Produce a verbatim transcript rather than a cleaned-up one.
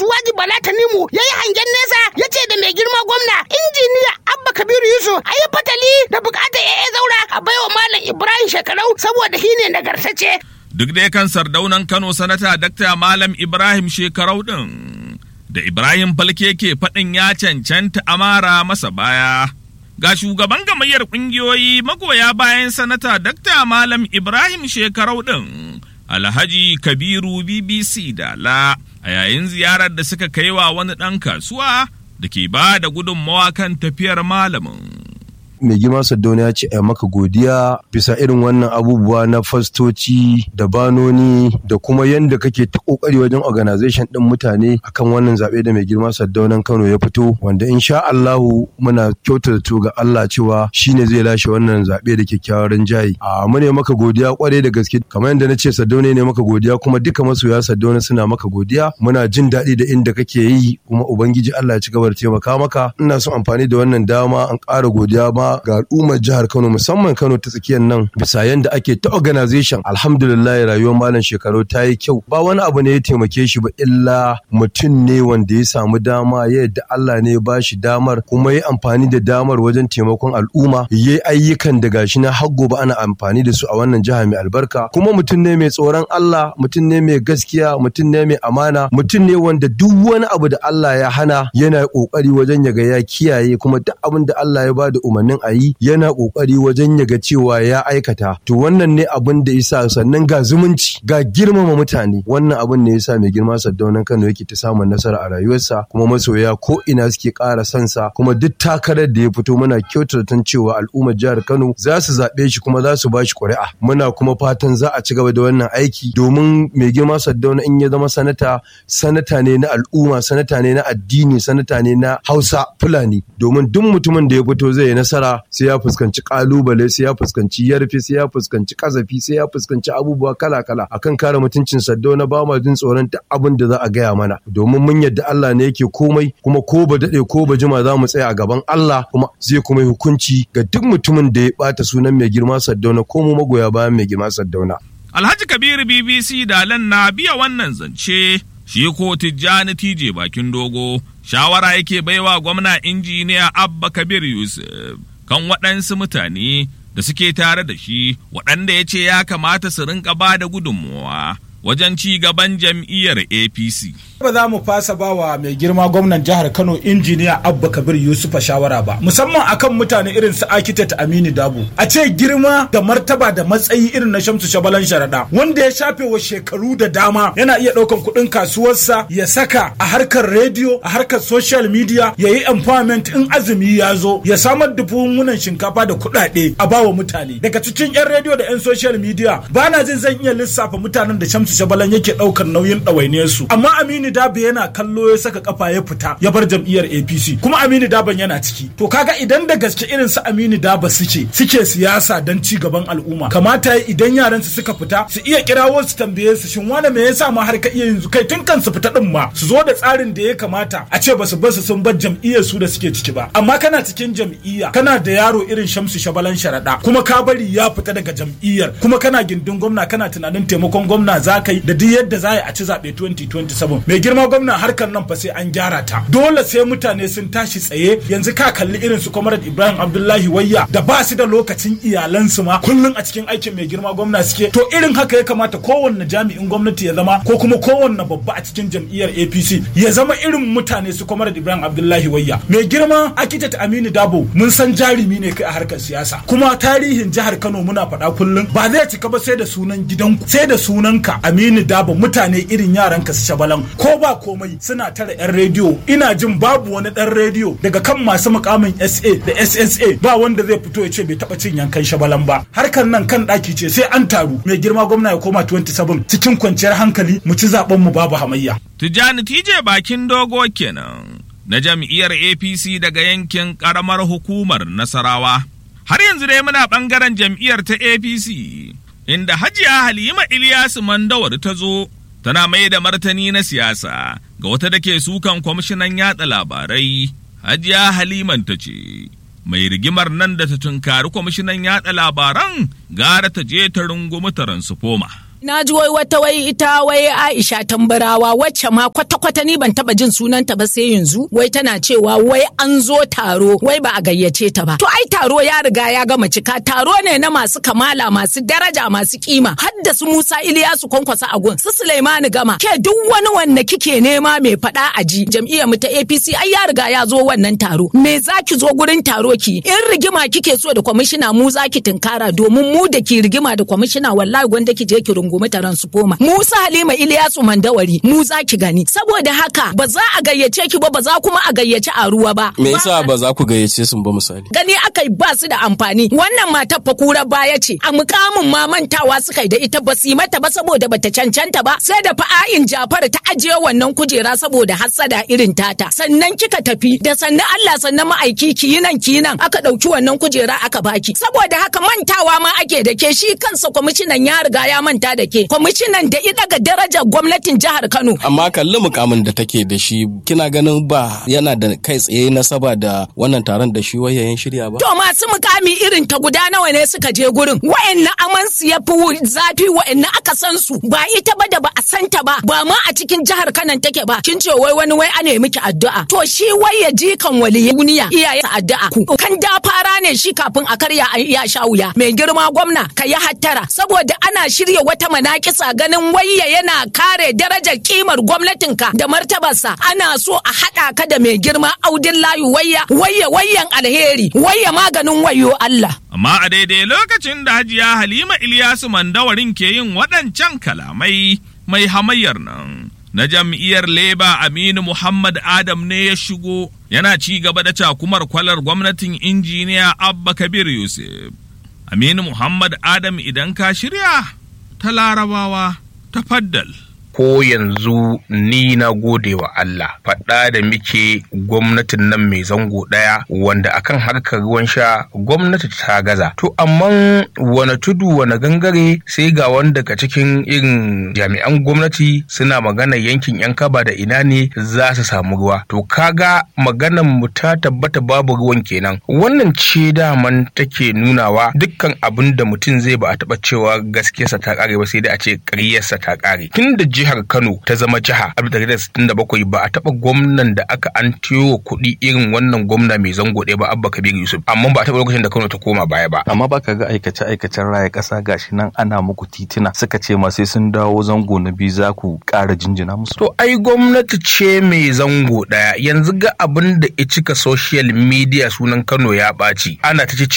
Asuwaji Bala Tanimu ya yi hangen nesa ya ce da mai girma gwamna injiniya Abba Kabiru Yusuf a yi fatali da bukatar yaya zaura a baiwa Malam Ibrahim Shekarau saboda shi ne nagartacce. Duk da kan sardaunan Kano sanata Dakta Malam Ibrahim Shekarau din da Ibrahim Falke ke faɗin ya cancanta amara masa baya. Ga shugaban gamayyar ƙungiyoyi magoya bayan sanata Dakta Malam Ibrahim Shekarau din Alhaji Kabiru B B C Dala a yayin ziyarar da suka kai wa wani ɗan kasuwa da ke ba da gudunmawa kan tafiyar malamin. Mai girma Sardauna ya ce a maka godiya bisa irin wannan abubuwa na fastoci da banoni da kuma yanda kake ta kokari wajen organization din mutane akan wannan zabe da mai girma Sardaunan Kano ya fito, wanda insha Allahu muna kyautata ga Allah cewa shine zai lashe wannan zabe da kyakkyawar rinjaye. A mu ne maka godiya kwarai da gaske, kamar yadda nace Sardauna ne maka godiya, kuma duka masoya Sardauna suna maka godiya. Muna jin daɗi da inda kake yi, kuma ubangiji Allah ya ci gaba da taimaka maka. Ina so amfani da wannan dama an ƙara godiya ma ga al'ummar jihar Kano, musamman Kano ta tsakiyar nan, bisa yanda ake ta organization. Alhamdulillah rayuwar Malam Shekarau ta yi kyau. Ba wani abu ne ya taimake shi ba illa mutum ne wanda ya samu dama, yadda Allah ne ya ba shi damar, kuma ya amfani da damar wajen taimakon al'umma, yayi ayyukan da gashi na har gobe ana amfani da su a wannan jiha mai albarka. Kuma mutum ne mai tsoron Allah, mutum ne mai gaskiya, mutum ne mai amana, mutum ne wanda duk wani abu da Allah ya hana yana kokari wajen ya ga ya kiyaye, kuma duk abin da Allah ya ba da umarnin a yi yana kokari wajen ya ga cewa ya aikata. To wannan ne abin da yasa, sannan ga zumunci, ga girmama mutane. Wannan abin ne yasa mai girma Sardaunan Kano yake ta samun nasara a rayuwarsa, kuma masoya ko ina suke ƙara son sa, kuma duk takarar da ya fito muna kyautata cewa al'ummar jihar Kano za su zaɓe shi kuma za su ba shi ƙuri'a. Muna kuma fatan za a ci gaba da wannan aiki, domin mai girma Sardauna in ya zama sanata, sanata ne na al'umma, sanata ne na addini, sanata ne na Hausa Fulani. Domin duk mutumin da ya fito zai yi nasara sai ya fuskanci kalubale, sai ya fuskanci yarfe, sai ya fuskanci kazafi, sai ya fuskanci abubuwa kala-kala. Akan kare mutuncin Sardauna ba ma jin tsoron duk abin da za a gaya mana, domin mun yadda Allah ne yake komai, kuma ko ba dade ko ba jima za mu tsaya a gaban Allah, kuma zai kuma yi hukunci ga duk mutumin da ya bata sunan mai girma Sardauna ko mu magoya bayan mai girma Sardauna. Alhaji Kabiru B B C Dalan na biya wannan zance, shi ko Tijjani Tije Bakin Dogo shawara yake baiwa gwamna injiniya Abba Kabir Yusuf kan waɗansu mutane da suke tare da shi, waɗanda ya ce ya kamata su rinka ba da gudunmuwa wajen ci gaban jam'iyyar A P C. Ba za mu fasa ba wa mai girma gwamnan jihar Kano injiniya Abba Kabir Yusufa shawara ba, musamman akan mutane irin su Architect Aminu Dabo. A ce girma da martaba da matsayi irin na Shamsu Shabalan Sharaɗa, wanda ya shafe wa shekaru da dama yana iya ɗaukan kuɗin kasuwarsa ya saka a harkar rediyo, a harkar social media, ya yi empowerment in azumi ya zo, ya samar da buhunan shinkafa da kuɗaɗe a bawa mutane. Daga cikin 'yan rediyo da 'yan social media, ba na jin zan iya lissafa mutanen da Shamsu Shabalan yake ɗaukar nauyin ɗawainiyarsu. Amma Aminu Dabe yana kallo ya saka kafa ya fita ya bar jam'iyyar A P C, kuma Aminu Daban yana ciki. To kaga idan da gaske irin su Aminu Daba suke suke siyasa don ci gaban al'umma, kamata idan yaran su suka fita su iya kirawo su tambaye su shin wane me yasa ma har ka iya yanzu kai tun kan su fita din ma su zo da tsarin da ya kamata a ce basu basu sun bar jam'iyyar su da suke ciki ba. Amma kana cikin jam'iyya, kana da yaro irin Shamsu Shabalan Sharaɗa, kuma ka bari ya fita daga jam'iyyar, kuma kana gindin gwamna, kana tunanin taimakon gwamna za ka yi da duk yadda za a ci zaɓe twenty twenty-seven. Mai girma gwamna, harkar nan fa sai an gyara ta. Dole sai mutane sun tashi tsaye. Yanzu ka kalli irin su Comrade Ibrahim Abdullahi Wayya da ba su da lokacin iyalansu ma, kullum a cikin aikin mai girma gwamna suke. To irin haka ya kamata kowanne jami'in gwamnati ya zama, ko kuma kowanne babba a cikin jam'iyyar A P C ya zama irin mutane su Comrade Ibrahim Abdullahi Wayya. Mai girma Architect Aminu Dabo, mun san jarumi ne kai a harkar siyasa, kuma tarihin jihar Kano muna faɗa kullum ba zai cika ba sai da sunan gidanku, sai da sunanka Aminu Dabo. Mutane irin yaranka su Shabalan ko ba komai suna tara 'yan rediyo. Ina jin babu wani ɗan rediyo daga kan masu mukamin S A da S S A ba wanda zai fito ya ce bai taɓa cin yankan Shabalan ba. Harkar nan kan ɗaki ce sai an taru. Mai girma gwamna ya koma twenty-seven cikin kwanciyar hankali mu ci zaben mu babu hamayya. Tijjani Tije Bakin Dogo kenan na jam'iyyar A P C daga yankin ƙaramar hukumar Nasarawa. Har yanzu dai muna ɓangaren jam'iyyar ta A P C, inda Hajiya Halima Ilyasu Mandawar ta zo tana mai da martani na siyasa ga wata da ke sukan kwamishinan yatsa labarai. Hajiya Haliman ta ce mai rigimar nan da ta tunkari kwamishinan yatsa labaran gara ta je ta rungumi taransifoma. Na ji wai wata wai ita wai Aisha Tambarawa wacce ma kwata-kwata ni ban taba jin sunanta ba sai yanzu wai tana cewa wai an zo taro wai ba a gayyace ta ba. To ai taro ya riga ya gama cika, taro ne na masu kamala, masu daraja, masu kima, har da su Musa Iliyasu Kwankwasa a gun, su Sulaimani Gama, ke duk wani wanda kike nema mai fada a ji. Jam'iyyar mu ta A P C ai ya riga ya zo wannan taro. Me zaki zo gurin taro ki? In rigima kike so da kwamishina mu zaki tunkara, domin mu da ki rigima da kwamishina wallahi gwanda ki je ki rungumi taron su koma. Musa Halima Iliyasu Mandawari mu zaki gani. Saboda haka ba za a gayyace ki ba, ba za kuma a gayyace a ruwa ba. Me yasa ba za ku gayyace su ba misali? Gani akai ba su da amfani. Wannan matar fa kura baya ce. A mukamin ma mantawa suka yi da ita, ba su yi mata ba saboda bata cancanta ba. Sai da fa'ain Jafar ta ajiye wannan kujera saboda hassada irin tata. Sannan kika tafi da sannan Allah sannan ma'aiki ki yi nan ki yi nan aka dauki wannan kujera aka baki. Saboda haka mantawa ma ake da ke, shi kansa kwamishinan ya riga ya manta da ke. Kwamishinan da ya daga darajar gwamnatin jihar Kano. Amma kalli mukamin da take da shi, kina ganin ba yana da kai tsaye nasaba da wannan taron da shi wayayen shirya ba? To masu mukami irin ta guda nawa ne suka je gurin? Wa'anna amansu ya fi zafi, wa'anna aka san su, ba ita ba da ba a santa ba, ba ma a cikin jihar Kano take ba. Kin ce wai wani wai a nemi ki addu'a. To shi wai ya ji kan waliyi duniya iyayen addu'a. Kan da fara ne shi kafin a karya a iya sha wuya. Mai girma gwamna ka yi hattara, saboda ana shirya wata manakisa ganin wayya yana kare darajar kimar gwamnatinka da martabarsa. Ana so a haɗa ka da mai girma Audillahi wayya wayya wayyan alheri, wayya maganin wayo Allah. Amma a daidai lokacin da Hajiya Halima Iliyasu Mandawarin ke yin waɗancan kalamai, mai hamayyar nan na jam'iyyar Labour Aminu Muhammad Adam ne ya shigo, yana ci gaba da cakumar kwalar gwamnatin injiniya Abba Kabir Yusuf. Aminu Muhammad Adam, idan ka shirya ta Larabawa ta faddal. Ko yanzu ni na gode wa Allah, faɗa da muke gwamnatin nan mai zango ɗaya wanda akan harkar ruwan sha gwamnati ta gaza. To amma wani tudu wani gangare sai ga wanda ka cikin irin jami'an gwamnati suna magana yankin yan kaba da ina ne za su samu ruwa. To kaga maganan mu ta tabbata babu ruwan kenan. Wannan ce daman take nunawa dukkan abin da mutum zai ba a taɓa cewa gaskiyarsa ta ƙare ba, sai da a ce ƙaryarsa ta ƙare. Tun da jihar Kano ta zama jiha a alif ɗari tara da sittin da bakwai ba a taɓa gwamnan da aka an tiyo kuɗi irin wannan gwamna mai zango ɗaya ba, Abba Kabir Yusuf, amma ba a taɓa lokacin da Kano ta koma baya ba. Amma baka ga aikace-aikacen raya ƙasa gashi nan ana muku titina, suka ce ma sai sun dawo zango na biyu za ku ƙara jinjina musu. To ai gwamnati ce mai zango ɗaya, yanzu ga abin da ya cika social media sunan Kano ya ɓaci, ana ta ce